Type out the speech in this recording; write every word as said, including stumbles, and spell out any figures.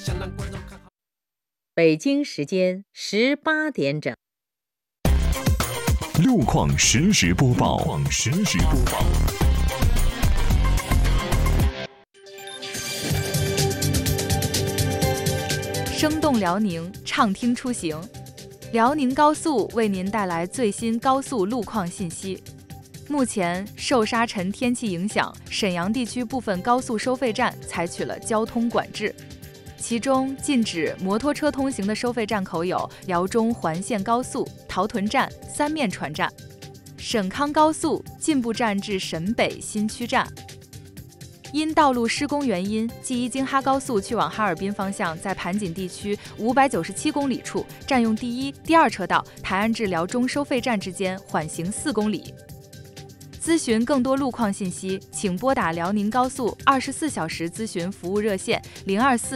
北京时间十八点整。 路况实时播报。路况实时播报。 生动辽宁，畅听出行。辽宁高速为您带来最新高速路况信息。目前受沙尘天气影响，沈阳地区部分高速收费站采取了交通管制。其中禁止摩托车通行的收费站口有辽中环线高速、陶屯站、三面船站。沈康高速进步站至沈北新区站。因道路施工原因，记伊京哈高速去往哈尔滨方向在盘锦地区五百九十七公里处占用第一、第二车道，台安至辽中收费站之间缓行四公里。咨询更多路况信息，请拨打辽宁高速二十四小时咨询服务热线零二四